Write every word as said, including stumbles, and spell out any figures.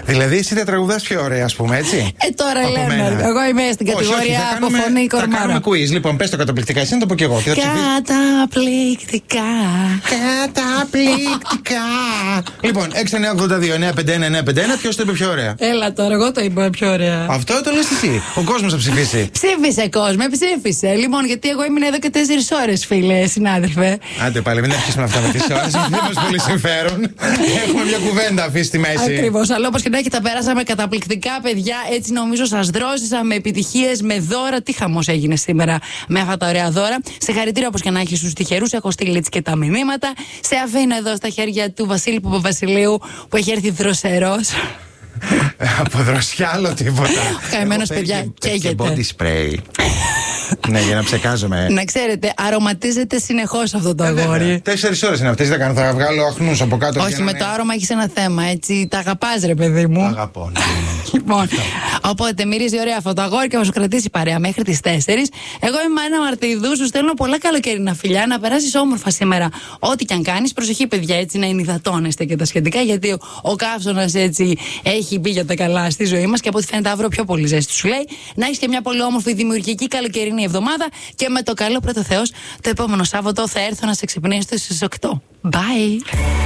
Δηλαδή, εσύ τα τραγουδάς πιο ωραία, ας πούμε, έτσι. Ε, τώρα λέμε. Εγώ είμαι στην κατηγορία από φωνή κορμάρα. Θα κάνουμε quiz. Λοιπόν, πες το καταπληκτικά. Εσύ να το πω κι εγώ. Καταπληκτικά. Καταπληκτικά. Λοιπόν, έξι εννιά ογδόντα δύο εννιά πέντε ένα εννιά πέντε ένα, ποιος το είπε πιο ωραία? Έλα τώρα, εγώ το είπα πιο ωραία. Αυτό το λες εσύ. Ο κόσμος θα ψηφίσει. Ψήφισε, κόσμο, ψήφισε. Λοιπόν, γιατί εγώ ήμουν εδώ και τέσσερις ώρες, φίλε, συνάδελφε. Άντε πάλι, μην αρχίσουμε αυτά με τις ώρες. Δεν μας πολύ συμφέρον. Έχουμε μια κουβέντα αφήσει στη μέση. Ακριβώς. Αλλά όπως και να έχει, τα περάσαμε καταπληκτικά, παιδιά. Έτσι νομίζω σας δρόσισα με επιτυχίες, με δώρα. Τι χαμός έγινε σήμερα με αυτά τα ωραία δώρα. Σε χαρητήριο όπως και να έχει στους τυχερούς. Έχω στείλει έτσι και τα μηνύματα. Σε αφήνω εδώ στα χέρια του Βασίλη Παπαβασιλείου που έχει έρθει δροσερός. Από δροσιά άλλο τίποτα. Καημένος, παιδιά, καίγεται. Και body spray. Ναι, για να ψεκάζομαι. Να ξέρετε, αρωματίζεται συνεχώς αυτό το αγόρι. Τέσσερις ώρες είναι αυτές, δεν κάνω. Θα βγάλω αχνούς από κάτω. Όχι, με το άρωμα έχεις ένα θέμα, έτσι. Τα αγαπάς, ρε παιδί μου. Αγαπώ. Λοιπόν, οπότε μυρίζει ωραία αυτό το αγόρι και θα σου κρατήσει παρέα μέχρι τις τέσσερις. Εγώ είμαι Μάνα Μαρτίδου, σου στέλνω πολλά καλοκαίρινα φιλιά, να περάσεις όμορφα σήμερα. Ό,τι και αν κάνεις, προσοχή, παιδιά, έτσι να ενυδατώνεστε και τα σχετικά, γιατί ο, ο καύσωνας έτσι έχει μπει για τα καλά στη ζωή μας και από ό,τι φαίνεται αύριο πιο πολύ ζέστη σου λέει. Να έχεις και μια πολύ όμορφη δημιουργική καλοκαιρινή εβδομάδα και με το καλό πρώτο Θεός το επόμενο Σάββατο θα έρθω να σε ξυπνήσω στις οκτώ. Bye!